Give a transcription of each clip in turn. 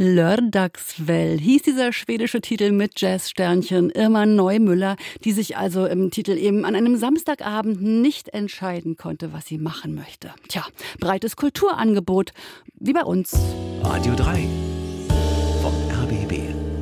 Lördagsväll hieß dieser schwedische Titel mit Jazzsternchen Irma Neumüller, die sich also im Titel eben an einem Samstagabend nicht entscheiden konnte, was sie machen möchte. Tja, breites Kulturangebot, wie bei uns. Radio 3 vom RBB.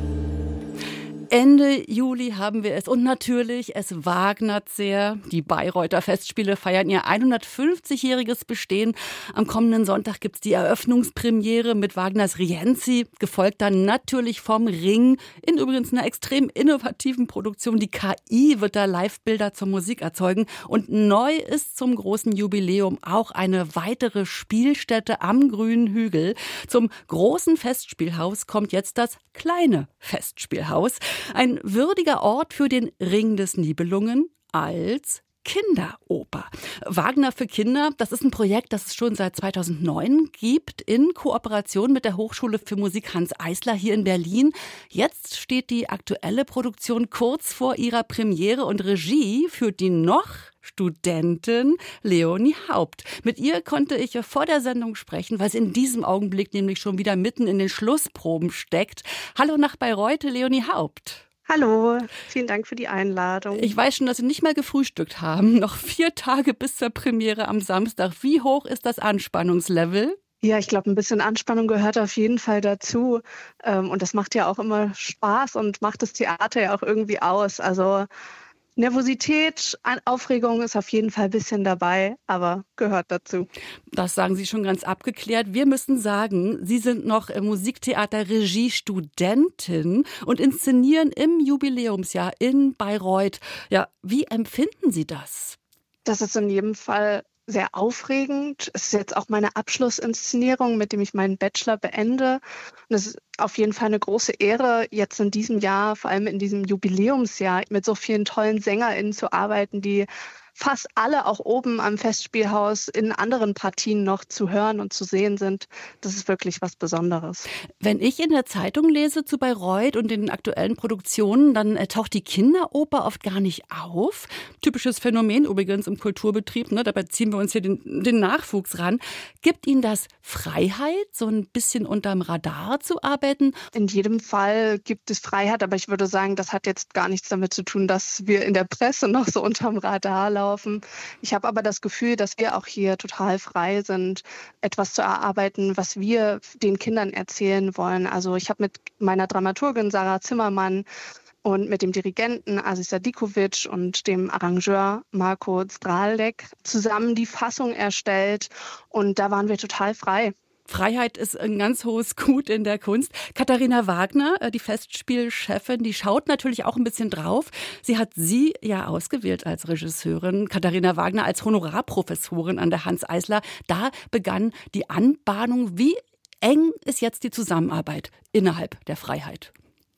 Ende Juli haben wir es und natürlich, es wagnert sehr. Die Bayreuther Festspiele feiern ihr 150-jähriges Bestehen. Am kommenden Sonntag gibt's die Eröffnungspremiere mit Wagners Rienzi, gefolgt dann natürlich vom Ring, in übrigens einer extrem innovativen Produktion. Die KI wird da Live-Bilder zur Musik erzeugen und neu ist zum großen Jubiläum auch eine weitere Spielstätte am Grünen Hügel. Zum großen Festspielhaus kommt jetzt das kleine Festspielhaus. Ein würdiger Ort für den Ring des Nibelungen als Kinderoper. Wagner für Kinder, das ist ein Projekt, das es schon seit 2009 gibt, in Kooperation mit der Hochschule für Musik Hanns Eisler hier in Berlin. Jetzt steht die aktuelle Produktion kurz vor ihrer Premiere und Regie führt die noch Studentin Leonie Haupt. Mit ihr konnte ich vor der Sendung sprechen, weil sie in diesem Augenblick nämlich schon wieder mitten in den Schlussproben steckt. Hallo nach Bayreuth, Leonie Haupt. Hallo, vielen Dank für die Einladung. Ich weiß schon, dass Sie nicht mal gefrühstückt haben. Noch 4 Tage bis zur Premiere am Samstag. Wie hoch ist das Anspannungslevel? Ja, ich glaube, ein bisschen Anspannung gehört auf jeden Fall dazu. Und das macht ja auch immer Spaß und macht das Theater ja auch irgendwie aus. Also Nervosität, Aufregung ist auf jeden Fall ein bisschen dabei, aber gehört dazu. Das sagen Sie schon ganz abgeklärt. Wir müssen sagen, Sie sind noch Musiktheater Regiestudentin und inszenieren im Jubiläumsjahr in Bayreuth. Ja, wie empfinden Sie das? Das ist in jedem Fall sehr aufregend. Es ist jetzt auch meine Abschlussinszenierung, mit dem ich meinen Bachelor beende. Und es ist auf jeden Fall eine große Ehre, jetzt in diesem Jahr, vor allem in diesem Jubiläumsjahr, mit so vielen tollen SängerInnen zu arbeiten, die fast alle auch oben am Festspielhaus in anderen Partien noch zu hören und zu sehen sind. Das ist wirklich was Besonderes. Wenn ich in der Zeitung lese zu Bayreuth und den aktuellen Produktionen, dann taucht die Kinderoper oft gar nicht auf. Typisches Phänomen übrigens im Kulturbetrieb, ne? Dabei ziehen wir uns hier den Nachwuchs ran. Gibt Ihnen das Freiheit, so ein bisschen unterm Radar zu arbeiten? In jedem Fall gibt es Freiheit, aber ich würde sagen, das hat jetzt gar nichts damit zu tun, dass wir in der Presse noch so unterm Radar laufen. Ich habe aber das Gefühl, dass wir auch hier total frei sind, etwas zu erarbeiten, was wir den Kindern erzählen wollen. Also ich habe mit meiner Dramaturgin Sarah Zimmermann und mit dem Dirigenten Aziz Sadikovic und dem Arrangeur Marco Zdralek zusammen die Fassung erstellt und da waren wir total frei. Freiheit ist ein ganz hohes Gut in der Kunst. Katharina Wagner, die Festspielchefin, die schaut natürlich auch ein bisschen drauf. Sie hat Sie ja ausgewählt als Regisseurin. Katharina Wagner als Honorarprofessorin an der Hanns Eisler. Da begann die Anbahnung. Wie eng ist jetzt die Zusammenarbeit innerhalb der Freiheit?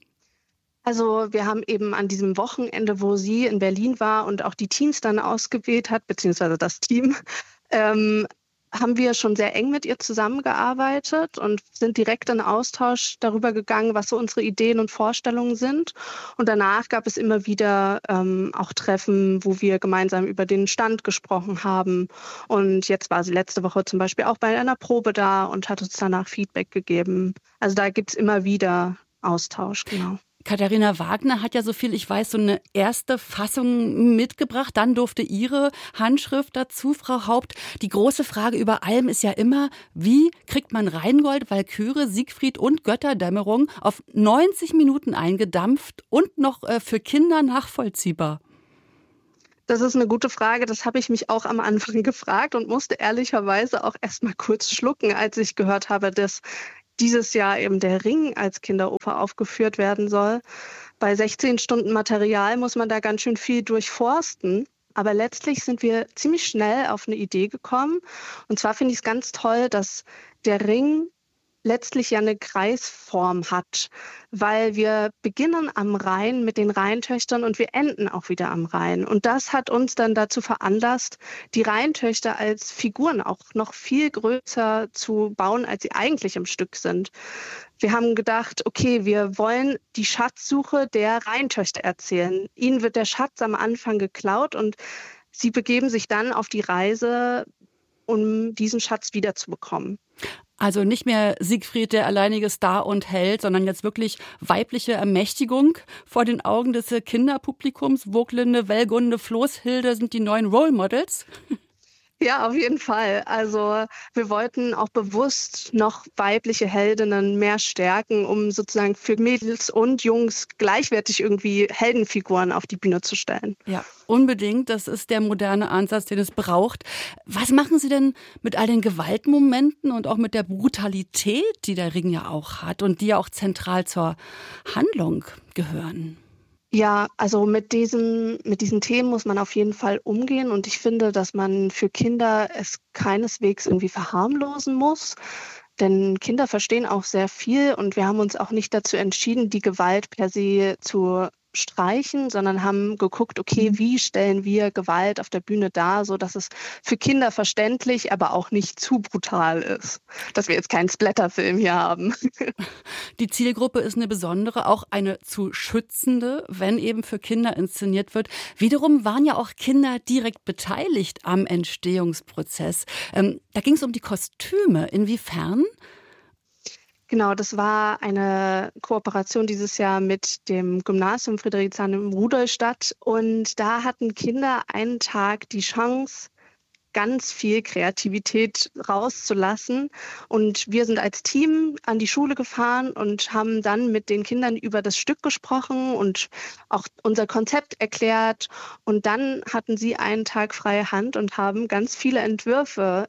Also wir haben eben an diesem Wochenende, wo sie in Berlin war und auch die Teams dann ausgewählt hat, beziehungsweise das Team, haben wir schon sehr eng mit ihr zusammengearbeitet und sind direkt in Austausch darüber gegangen, was so unsere Ideen und Vorstellungen sind. Und danach gab es immer wieder auch Treffen, wo wir gemeinsam über den Stand gesprochen haben. Und jetzt war sie letzte Woche zum Beispiel auch bei einer Probe da und hat uns danach Feedback gegeben. Also da gibt es immer wieder Austausch, genau. Katharina Wagner hat ja, so viel ich weiß, so eine erste Fassung mitgebracht. Dann durfte Ihre Handschrift dazu, Frau Haupt. Die große Frage über allem ist ja immer, wie kriegt man Rheingold, Walküre, Siegfried und Götterdämmerung auf 90 Minuten eingedampft und noch für Kinder nachvollziehbar? Das ist eine gute Frage. Das habe ich mich auch am Anfang gefragt und musste ehrlicherweise auch erst mal kurz schlucken, als ich gehört habe, dass dieses Jahr eben der Ring als Kinderoper aufgeführt werden soll. Bei 16 Stunden Material muss man da ganz schön viel durchforsten. Aber letztlich sind wir ziemlich schnell auf eine Idee gekommen. Und zwar finde ich es ganz toll, dass der Ring letztlich ja eine Kreisform hat, weil wir beginnen am Rhein mit den Rheintöchtern und wir enden auch wieder am Rhein. Und das hat uns dann dazu veranlasst, die Rheintöchter als Figuren auch noch viel größer zu bauen, als sie eigentlich im Stück sind. Wir haben gedacht, okay, wir wollen die Schatzsuche der Rheintöchter erzählen. Ihnen wird der Schatz am Anfang geklaut und sie begeben sich dann auf die Reise, um diesen Schatz wiederzubekommen. Also nicht mehr Siegfried, der alleinige Star und Held, sondern jetzt wirklich weibliche Ermächtigung vor den Augen des Kinderpublikums. Burglinde, Wellgunde, Floßhilde sind die neuen Role Models. Ja, auf jeden Fall. Also wir wollten auch bewusst noch weibliche Heldinnen mehr stärken, um sozusagen für Mädels und Jungs gleichwertig irgendwie Heldenfiguren auf die Bühne zu stellen. Ja, unbedingt. Das ist der moderne Ansatz, den es braucht. Was machen Sie denn mit all den Gewaltmomenten und auch mit der Brutalität, die der Ring ja auch hat und die ja auch zentral zur Handlung gehören? Ja, also mit diesen Themen muss man auf jeden Fall umgehen und ich finde, dass man für Kinder es keineswegs irgendwie verharmlosen muss, denn Kinder verstehen auch sehr viel und wir haben uns auch nicht dazu entschieden, die Gewalt per se zu streichen, sondern haben geguckt, okay, wie stellen wir Gewalt auf der Bühne dar, so dass es für Kinder verständlich, aber auch nicht zu brutal ist, dass wir jetzt keinen Splatterfilm hier haben. Die Zielgruppe ist eine besondere, auch eine zu schützende, wenn eben für Kinder inszeniert wird. Wiederum waren ja auch Kinder direkt beteiligt am Entstehungsprozess. Da ging es um die Kostüme. Inwiefern? Genau, das war eine Kooperation dieses Jahr mit dem Gymnasium Friedrichshain in Rudolstadt. Und da hatten Kinder einen Tag die Chance, ganz viel Kreativität rauszulassen. Und wir sind als Team an die Schule gefahren und haben dann mit den Kindern über das Stück gesprochen und auch unser Konzept erklärt. Und dann hatten sie einen Tag freie Hand und haben ganz viele Entwürfe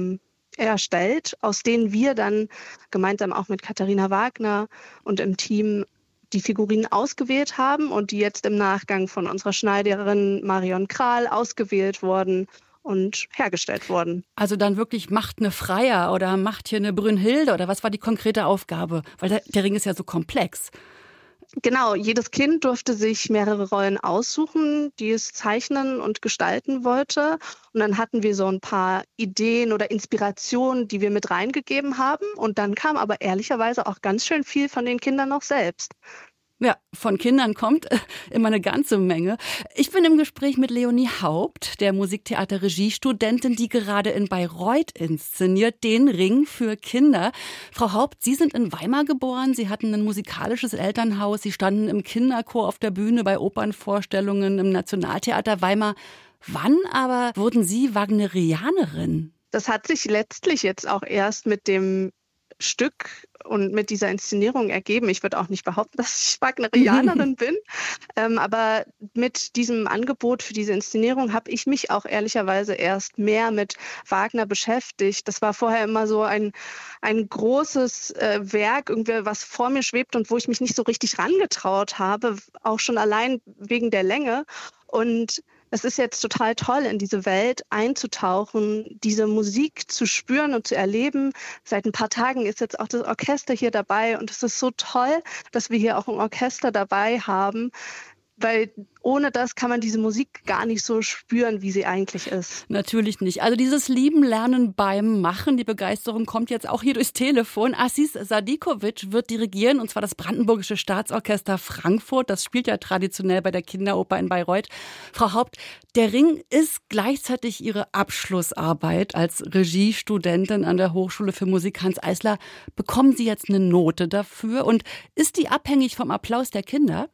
erstellt, aus denen wir dann gemeinsam auch mit Katharina Wagner und im Team die Figurinen ausgewählt haben und die jetzt im Nachgang von unserer Schneiderin Marion Kral ausgewählt wurden und hergestellt wurden. Also dann wirklich macht eine Freier oder macht hier eine Brünnhilde oder was war die konkrete Aufgabe? Weil der Ring ist ja so komplex. Genau, jedes Kind durfte sich mehrere Rollen aussuchen, die es zeichnen und gestalten wollte. Und dann hatten wir so ein paar Ideen oder Inspirationen, die wir mit reingegeben haben. Und dann kam aber ehrlicherweise auch ganz schön viel von den Kindern noch selbst. Ja, von Kindern kommt immer eine ganze Menge. Ich bin im Gespräch mit Leonie Haupt, der Musiktheater-Regiestudentin, die gerade in Bayreuth inszeniert, den Ring für Kinder. Frau Haupt, Sie sind in Weimar geboren, Sie hatten ein musikalisches Elternhaus, Sie standen im Kinderchor auf der Bühne bei Opernvorstellungen im Nationaltheater Weimar. Wann aber wurden Sie Wagnerianerin? Das hat sich letztlich jetzt auch erst mit dem Stück und mit dieser Inszenierung ergeben. Ich würde auch nicht behaupten, dass ich Wagnerianerin bin, aber mit diesem Angebot für diese Inszenierung habe ich mich auch ehrlicherweise erst mehr mit Wagner beschäftigt. Das war vorher immer so ein großes Werk, irgendwie, was vor mir schwebt und wo ich mich nicht so richtig rangetraut habe, auch schon allein wegen der Länge. Und es ist jetzt total toll, in diese Welt einzutauchen, diese Musik zu spüren und zu erleben. Seit ein paar Tagen ist jetzt auch das Orchester hier dabei und es ist so toll, dass wir hier auch ein Orchester dabei haben, weil ohne das kann man diese Musik gar nicht so spüren, wie sie eigentlich ist. Natürlich nicht. Also dieses Lieben, Lernen beim Machen, die Begeisterung kommt jetzt auch hier durchs Telefon. Aziz Sadikovic wird dirigieren, und zwar das Brandenburgische Staatsorchester Frankfurt. Das spielt ja traditionell bei der Kinderoper in Bayreuth. Frau Haupt, der Ring ist gleichzeitig Ihre Abschlussarbeit als Regiestudentin an der Hochschule für Musik Hanns Eisler. Bekommen Sie jetzt eine Note dafür? Und ist die abhängig vom Applaus der Kinder?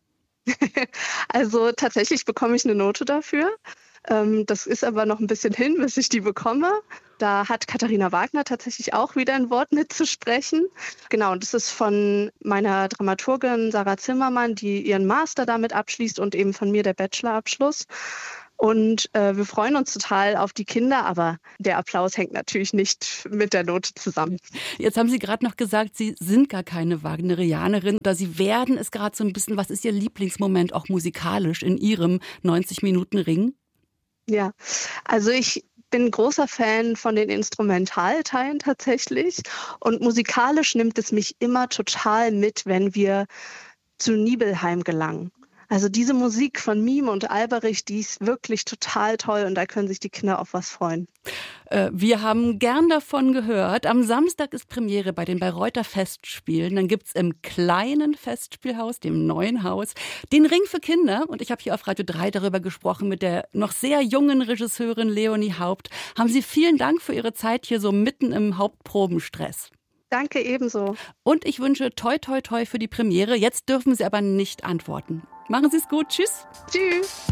Also tatsächlich bekomme ich eine Note dafür. Das ist aber noch ein bisschen hin, bis ich die bekomme. Da hat Katharina Wagner tatsächlich auch wieder ein Wort mitzusprechen. Genau, und das ist von meiner Dramaturgin Sarah Zimmermann, die ihren Master damit abschließt und eben von mir der Bachelorabschluss. Und wir freuen uns total auf die Kinder, aber der Applaus hängt natürlich nicht mit der Note zusammen. Jetzt haben Sie gerade noch gesagt, Sie sind gar keine Wagnerianerin oder Sie werden es gerade so ein bisschen. Was ist Ihr Lieblingsmoment auch musikalisch in Ihrem 90-Minuten-Ring? Ja, also ich bin großer Fan von den Instrumentalteilen tatsächlich und musikalisch nimmt es mich immer total mit, wenn wir zu Nibelheim gelangen. Also diese Musik von Miem und Alberich, die ist wirklich total toll und da können sich die Kinder auf was freuen. Wir haben gern davon gehört. Am Samstag ist Premiere bei den Bayreuther Festspielen. Dann gibt's im kleinen Festspielhaus, dem neuen Haus, den Ring für Kinder. Und ich habe hier auf Radio 3 darüber gesprochen mit der noch sehr jungen Regisseurin Leonie Haupt. Haben Sie vielen Dank für Ihre Zeit hier so mitten im Hauptprobenstress. Danke ebenso. Und ich wünsche toi toi toi für die Premiere. Jetzt dürfen Sie aber nicht antworten. Machen Sie es gut. Tschüss. Tschüss.